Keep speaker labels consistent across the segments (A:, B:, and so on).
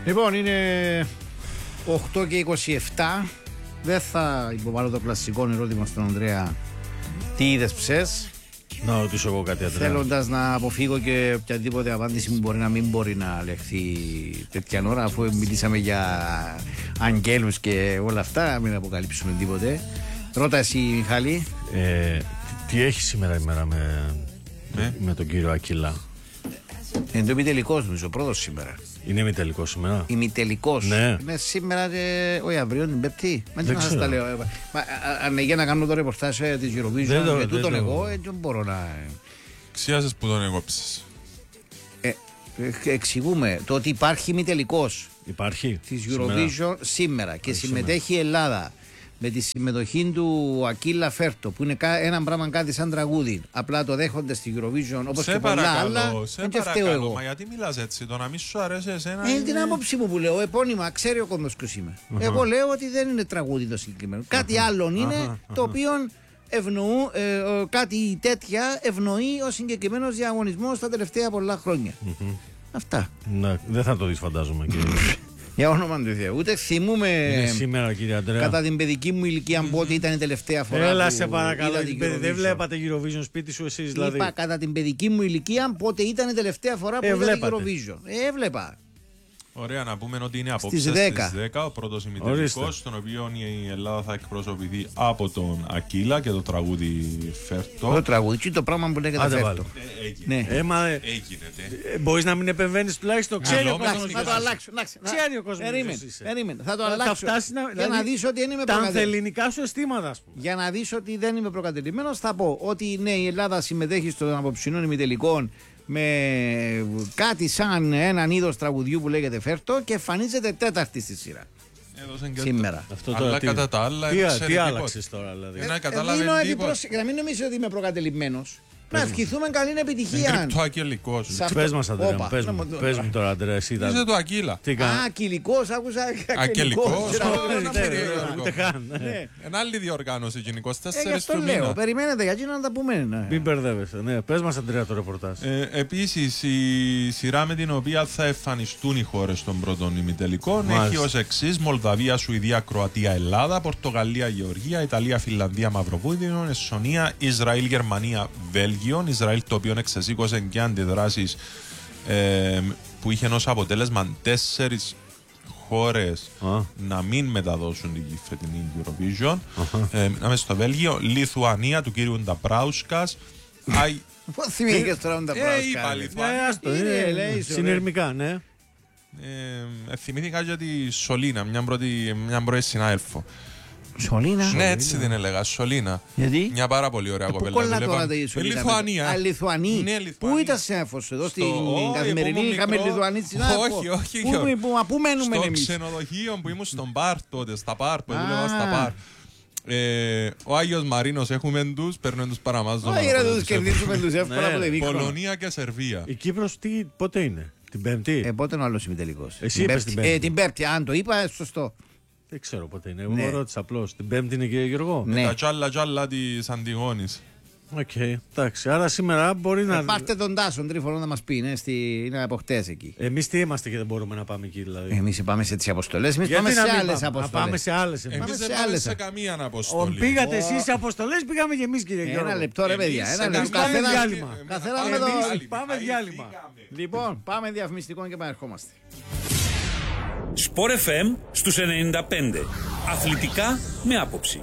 A: Λοιπόν, είναι 8 και 27. Δεν θα υποβάλω το κλασικό ερώτημα στον Ανδρέα. Τι είδες ψες?
B: Να ρωτήσω εγώ κάτι, Ανδρέα.
A: Θέλοντας να αποφύγω και οποιαδήποτε απάντηση μου μπορεί να μην μπορεί να λεχθεί τέτοια ώρα, αφού μιλήσαμε για αγγέλους και όλα αυτά, μην αποκαλύψουμε τίποτε. Ρώτα εσύ, Μιχάλη.
B: Τι έχει σήμερα ημέρα με τον κύριο Ακύλα?
A: Είναι το ημιτελικός νομίζω, πρώτος σήμερα.
B: Είναι ημιτελικός σήμερα.
A: Ημιτελικός.
B: Ναι.
A: Είναι σήμερα, όχι αύριο, την Πέμπτη. Μα
B: Δεν
A: να σας τα λέω. Αν για να κάνω το ρεπορτάζ της Eurovision με τούτον εγώ, δεν μπορώ να.
C: Ξιάζες που τον έκοψες.
A: Εξηγούμε το ότι υπάρχει ημιτελικός.
B: Υπάρχει
A: Της Eurovision σήμερα και συμμετέχει η Ελλάδα. Με τη συμμετοχή του Ακύλα Φέρτο, που είναι ένα πράγμα κάτι σαν τραγούδι. Απλά το δέχονται στη Eurovision όπως και πολλά άλλα.
C: Σε παρακαλώ, μα γιατί μιλάς έτσι, το να μην σου αρέσει εσένα?
A: Είναι την άποψή μου που λέω. Επώνυμα, ξέρει ο κόσμος ποιος είμαι. Εγώ λέω ότι δεν είναι τραγούδι το συγκεκριμένο. Κάτι άλλο είναι το οποίο κάτι τέτοια ευνοεί ο συγκεκριμένος διαγωνισμός τα τελευταία πολλά χρόνια. Αυτά.
B: Ναι, δεν θα το δεις, φαντάζομαι, κύριε.
A: Για όνομα του Θεού. Ούτε θυμούμε.
B: Είναι σήμερα, κύριε Ανδρέα.
A: Κατά την παιδική μου ηλικία, πότε ήταν η τελευταία φορά.
B: Έλα,
A: που
B: σε παρακαλώ. Δεν βλέπατε Eurovision σπίτι σου, εσείς δηλαδή?
A: Είπα κατά την παιδική μου ηλικία, πότε ήταν η τελευταία φορά που είδα Eurovision. Έβλεπα.
C: Ωραία, να πούμε ότι είναι απόψε στις 10 ο πρώτος ημιτελικός, στον οποίο η Ελλάδα θα εκπροσωπηθεί από τον Ακύλα και το τραγούδι Φέρτο.
A: Το τραγούδι, και το πράγμα που λέγεται Φέρτο.
C: Έγινε.
B: Μπορείς να μην επεμβαίνεις τουλάχιστον?
A: Ξέρει ο κόσμος. Θα το αλλάξω.
B: Ξέρει ο κόσμος.
A: Περίμενε. Θα το αλλάξω. Για να δεις ότι δεν είμαι
B: τα ανθελληνικά σου αισθήματα, ας πούμε.
A: Για να δεις ότι δεν είμαι προκατελημένος, θα πω ότι ναι, η Ελλάδα συμμετέχει στον απόψινό ημιτελικών με κάτι σαν έναν είδος τραγουδιού που λέγεται Φέρτο και εμφανίζεται τέταρτη στη σειρά. Σήμερα.
C: Αλλά κατά τα άλλα,
B: τι άλλαξες τώρα, δηλαδή?
A: Να μην νομίζεις ότι είμαι προκατελημένος. Να ευχηθούμε καλή επιτυχία.
C: Είναι το αγγελικό σου.
B: Πες μας, Ανδρέα, πες μου τώρα, Ανδρέα, εσύ ήταν.
C: Είσαι το Ακύλα.
A: Ακυλικός, άκουσα
C: Αγγελικός.
B: Ούτε καν.
C: Ένα άλλη διοργάνωση, γενικώ 4
A: του μήνα. Λέω, περιμένετε γιατί να τα πούμε.
B: Μην μπερδεύεσαι. Πες μας, Ανδρέα, το ρεπορτάζ.
C: Επίσης, η σειρά με την οποία θα εμφανιστούν οι χώρες των πρώτων ημιτελικών έχει ως εξής: Μολδαβία, Σουηδία, Κροατία, Ελλάδα, Πορτογαλία, Γεωργία, Ιταλία, Φινλανδία, Μαυροβούνιο, Εσθονία, Ισραήλ, Γερμανία, Βέλγιο. Ισραήλ, το οποίο εξεσήκωσε και αντιδράσεις που είχε ως αποτέλεσμα 4 χώρες να μην μεταδώσουν την φετινή Eurovision. Μιλάμε στο Βέλγιο, Λιθουανία του κύριου Νταμπράουσκας.
A: Πώς θυμήθηκες τώρα τον Νταμπράουσκα?
B: Συνειρμικά, ναι.
C: Θυμήθηκα και τη Σολίνα, μια πρώτη συνάδελφο.
A: Σολίνα.
C: Ναι, έτσι την έλεγα, Σολίνα.
A: Γιατί?
C: Μια πάρα πολύ ωραία κοπέλα.
A: Πού κολλά τώρα η Σολίνα?
C: Λιθουανία.
A: Λιθουανή. Πού ήταν συνάδελφος εδώ στην καθημερινή? Είχαμε Λιθουανή συνάδελφο.
C: Όχι.
A: Πού μένουμε εμείς?
C: Στο ξενοδοχείο που ήμουν στον Πάρ τότε, στα Πάρ, που δούλευα στα Πάρ. Ο Άγιος Μαρίνος έχουμε τους, παίρνουν τους παραμάζοντας.
A: Όχι ρε, τους κερδίσουμε τους εύκολα από την
C: Πολωνία και Σερβία.
B: Η Κύπρος πότε είναι? Την Πέμπτη?
A: Πότε είναι ο άλλος ημιτελικός?
B: Εσύ είπες την Πέμπτη.
A: Την Πέμπτη, αν το είπα, σωστό.
B: Δεν ξέρω πότε είναι. Εγώ ρώτησα απλώς. Την Πέμπτη είναι, και Γιώργο?
A: Ναι.
C: Τα τσάλα της Αντιγόνης.
B: Οκ, εντάξει. Άρα σήμερα μπορεί να.
A: Πάρτε τον Τάσον Τρίφωνο να μας πει. Είναι από χτες εκεί.
B: Εμείς τι είμαστε και δεν μπορούμε να πάμε εκεί, δηλαδή?
A: Εμείς πάμε σε τις αποστολές. Εμείς πάμε σε άλλες αποστολές.
B: Πάμε σε άλλες.
C: Εμείς δεν πάμε σε καμία αποστολή.
B: Πήγατε εσείς σε αποστολές, πήγαμε και εμείς, κύριε Γιώργο.
A: Ένα λεπτό, ρε παιδιά.
B: Πάμε διάλειμμα.
A: Λοιπόν, πάμε διαφημιστικό και επανερχόμαστε.
D: Σπορ FM στους 95. Αθλητικά με άποψη.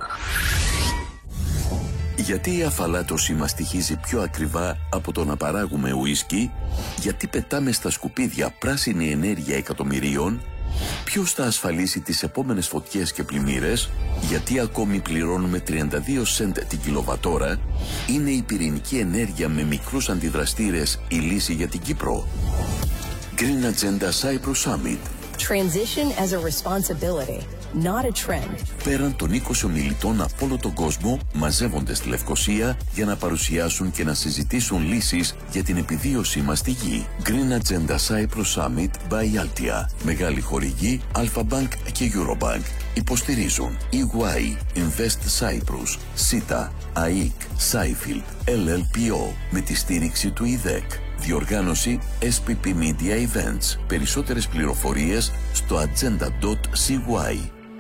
E: Γιατί η αφαλάτωση μας στοιχίζει πιο ακριβά από το να παράγουμε ουίσκι? Γιατί πετάμε στα σκουπίδια πράσινη ενέργεια εκατομμυρίων? Ποιος θα ασφαλίσει τις επόμενες φωτιές και πλημμύρες? Γιατί ακόμη πληρώνουμε 32 σεντ την κιλοβατόρα? Είναι η πυρηνική ενέργεια με μικρούς αντιδραστήρες η λύση για την Κύπρο? Green Agenda Cyprus Summit.
F: Transition as a responsibility, not a trend.
E: Πέραν των 20 ομιλητών από όλο τον κόσμο μαζεύονται στη Λευκοσία για να παρουσιάσουν και να συζητήσουν λύσεις για την επιβίωσή μας στη γη. Green Agenda Cyprus Summit by Altia. Μεγάλη χορηγή Alpha Bank και Eurobank. Υποστηρίζουν EY, Invest Cyprus, SITA, ΑΕΚ, Seifield, LLPO με τη στήριξη του ΙΔΕΚ. Διοργάνωση SPP Media Events. Περισσότερες πληροφορίες στο agenda.cy.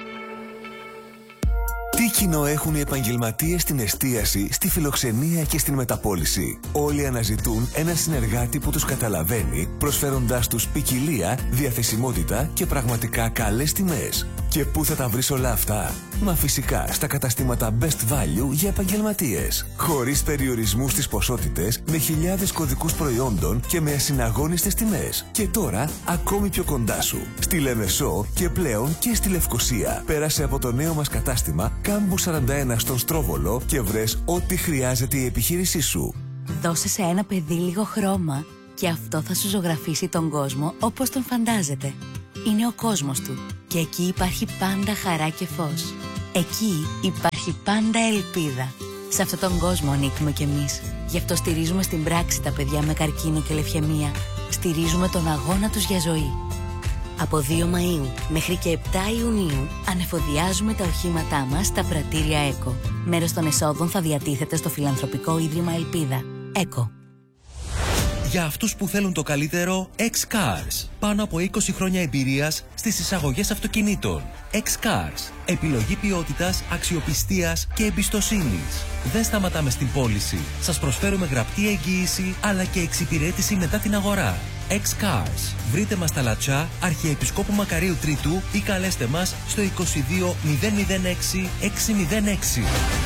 G: Τι κοινό έχουν οι επαγγελματίες στην εστίαση, στη φιλοξενία και στην μεταπώληση? Όλοι αναζητούν έναν συνεργάτη που τους καταλαβαίνει, προσφέροντάς τους ποικιλία, διαθεσιμότητα και πραγματικά καλές τιμές. Και πού θα τα βρεις όλα αυτά? Μα φυσικά στα καταστήματα Best Value για επαγγελματίες. Χωρίς περιορισμούς στις ποσότητες, με χιλιάδες κωδικούς προϊόντων και με ασυναγώνιστες τιμές. Και τώρα ακόμη πιο κοντά σου. Στη Λεμεσό και πλέον και στη Λευκοσία. Πέρασε από το νέο μας κατάστημα Κάμπου 41 στον Στρόβολο και βρες ό,τι χρειάζεται η επιχείρησή σου.
H: Δώσε σε ένα παιδί λίγο χρώμα και αυτό θα σου ζωγραφίσει τον κόσμο όπως τον φαντάζεται. Είναι ο κόσμος του και εκεί υπάρχει πάντα χαρά και φως. Εκεί υπάρχει πάντα ελπίδα. Σε αυτόν τον κόσμο ανήκουμε κι εμείς. Γι' αυτό στηρίζουμε στην πράξη τα παιδιά με καρκίνο και λευκαιμία. Στηρίζουμε τον αγώνα τους για ζωή. Από 2 Μαΐου μέχρι και 7 Ιουνίου ανεφοδιάζουμε τα οχήματά μας στα πρατήρια ΕΚΟ. Μέρος των εσόδων θα διατίθεται στο Φιλανθρωπικό Ίδρυμα Ελπίδα. ΕΚΟ.
I: Για αυτούς που θέλουν το καλύτερο, X-Cars. Πάνω από 20 χρόνια εμπειρίας στις εισαγωγές αυτοκινήτων. X-Cars. Επιλογή ποιότητας, αξιοπιστίας και εμπιστοσύνης. Δεν σταματάμε στην πώληση. Σας προσφέρουμε γραπτή εγγύηση αλλά και εξυπηρέτηση μετά την αγορά. X-Cars. Βρείτε μας στα Λατσά, Αρχιεπισκόπου Μακαρίου Τρίτου ή καλέστε μας στο 22 006 606.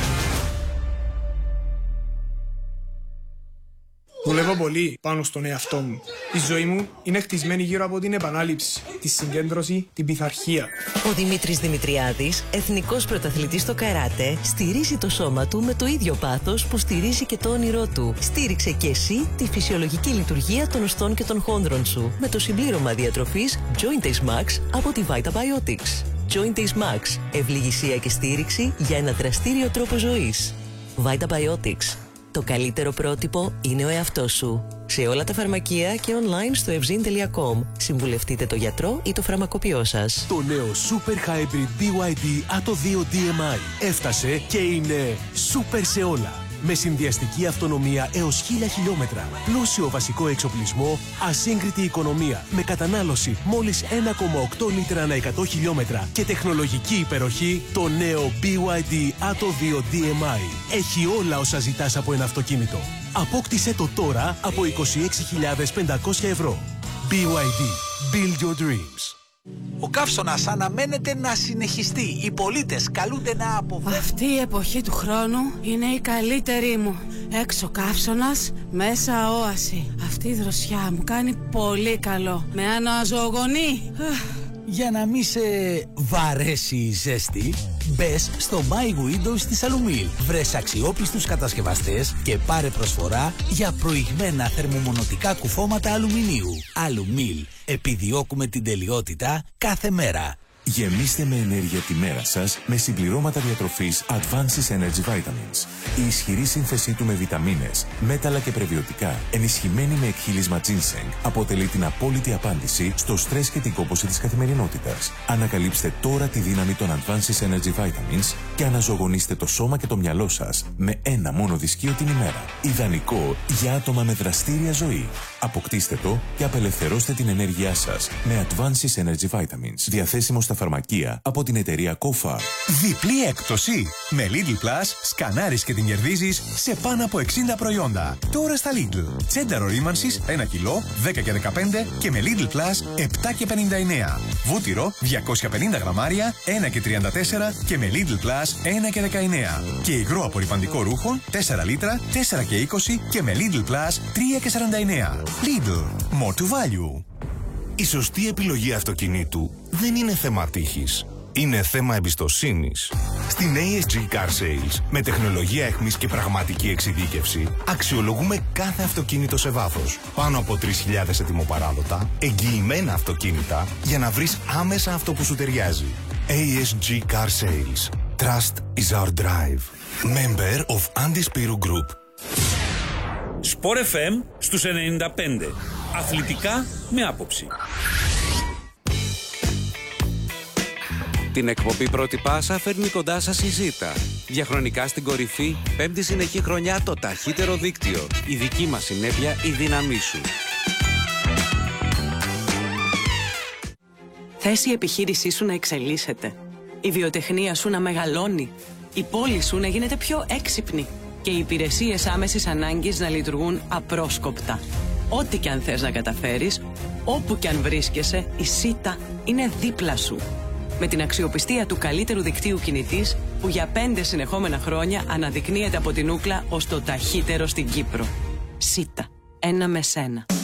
J: Δουλεύω πολύ πάνω στον εαυτό μου. Η ζωή μου είναι χτισμένη γύρω από την επανάληψη, τη συγκέντρωση, την πειθαρχία.
K: Ο Δημήτρης Δημητριάδης, εθνικός πρωταθλητής στο καράτε, στηρίζει το σώμα του με το ίδιο πάθος που στηρίζει και το όνειρό του. Στήριξε και εσύ τη φυσιολογική λειτουργία των οστών και των χόνδρων σου με το συμπλήρωμα διατροφής Joint Ace Max από τη Vita Biotics. Joint Ace Max, ευληγησία και στήριξη για ένα δραστήριο τρόπο ζωής. Vita Biotics. Το καλύτερο πρότυπο είναι ο εαυτός σου. Σε όλα τα φαρμακεία και online στο evzin.com. Συμβουλευτείτε το γιατρό ή το φαρμακοποιό σας.
L: Το νέο Super Hybrid BYD Atto 2 DMI έφτασε και είναι super σε όλα. Με συνδυαστική αυτονομία έως 1000 χιλιόμετρα, πλούσιο βασικό εξοπλισμό, ασύγκριτη οικονομία, με κατανάλωση μόλις 1,8 λίτρα ανά 100 χιλιόμετρα και τεχνολογική υπεροχή, το νέο BYD Atto 2 DMI έχει όλα όσα ζητάς από ένα αυτοκίνητο. Απόκτησέ το τώρα από 26.500 ευρώ. BYD. Build your dreams.
M: Ο καύσωνας αναμένεται να συνεχιστεί. Οι πολίτες καλούνται να αποφεύγουν.
N: Αυτή η εποχή του χρόνου είναι η καλύτερη μου. Έξω καύσωνας, μέσα όαση. Αυτή η δροσιά μου κάνει πολύ καλό. Με αναζωογονεί.
M: Για να μην σε βαρέσει η ζέστη, μπες στο My Windows της Alumil. Βρες αξιόπιστους κατασκευαστές και πάρε προσφορά για προηγμένα θερμομονωτικά κουφώματα αλουμινίου. Alumil. Επιδιώκουμε την τελειότητα κάθε μέρα.
O: Γεμίστε με ενέργεια τη μέρα σας με συμπληρώματα διατροφής Advances Energy Vitamins. Η ισχυρή σύνθεσή του με βιταμίνες, μέταλλα και πρεβιωτικά, ενισχυμένη με εκχύλισμα ginseng, αποτελεί την απόλυτη απάντηση στο στρες και την κόπωση της καθημερινότητας. Ανακαλύψτε τώρα τη δύναμη των Advances Energy Vitamins και αναζωογονήστε το σώμα και το μυαλό σας με ένα μόνο δισκείο την ημέρα. Ιδανικό για άτομα με δραστήρια ζωή. Αποκτήστε το και απελευθερώστε την ενέργειά σας με Advances Energy Vitamins. Διαθέσιμο στα φαρμακεία από την εταιρεία Kofar.
P: Διπλή έκπτωση. Με Lidl Plus σκανάρεις και την κερδίζεις σε πάνω από 60 προϊόντα. Τώρα στα Lidl. Τσένταρο ρήμανσης 1 κιλό, 10 και 15 και με Lidl Plus 7 και 59. Βούτυρο 250 γραμμάρια, 1 και 34 και με Lidl Plus 1 και 19. Και υγρό απορρυπαντικό ρούχο 4 λίτρα, 4 και 20 και με Lidl Plus 3 και 49. Lidl. More to value.
Q: Η σωστή επιλογή αυτοκινήτου δεν είναι θέμα τύχης. Είναι θέμα εμπιστοσύνης. Στην ASG Car Sales, με τεχνολογία εχμής και πραγματική εξειδίκευση, αξιολογούμε κάθε αυτοκίνητο σε βάθος. Πάνω από 3.000 ετοιμοπαράδοτα, εγγυημένα αυτοκίνητα, για να βρεις άμεσα αυτό που σου ταιριάζει. ASG Car Sales. Trust is our drive. Member of Andispiru Group.
D: Sport FM στους 95. Αθλητικά με άποψη.
R: Την εκπομπή Πρώτη Πάσα φέρνει κοντά σας η Ζήτα. Διαχρονικά στην κορυφή, 5η συνεχή χρονιά το ταχύτερο δίκτυο. Η δική μας συνέπεια, η δύναμή σου.
S: Θες η επιχείρησή σου να εξελίσσεται, η βιοτεχνία σου να μεγαλώνει, η πόλη σου να γίνεται πιο έξυπνη και οι υπηρεσίες άμεσης ανάγκης να λειτουργούν απρόσκοπτα. Ό,τι και αν θες να καταφέρεις, όπου και αν βρίσκεσαι, η ΣΥΤΑ είναι δίπλα σου. Με την αξιοπιστία του καλύτερου δικτύου κινητής που για 5 συνεχόμενα χρόνια αναδεικνύεται από την Ούκλα ως το ταχύτερο στην Κύπρο. ΣΥΤΑ. Ένα με σένα.